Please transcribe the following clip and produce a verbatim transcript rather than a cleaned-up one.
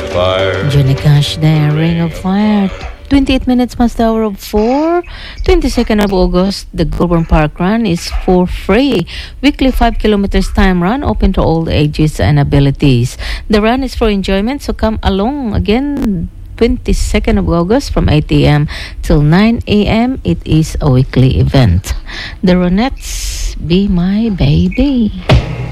fire. Johnny Cash there, Ring of Fire. twenty-eight minutes past the hour of four. twenty-second of August, the Goulburn Park Run is for free. Weekly five kilometers time run, open to all ages and abilities. The run is for enjoyment, so come along. Again, twenty-second of August from eight a.m. till nine a.m. It is a weekly event. The Ronettes, Be My Baby.